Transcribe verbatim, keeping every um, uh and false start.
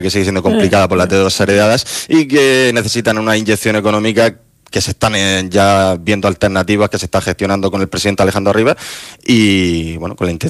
que sigue siendo complicada por las deudas heredadas y que necesitan una inyección económica que se están eh, ya viendo alternativas que se está gestionando con el presidente Alejandro Rivas y bueno, con la intención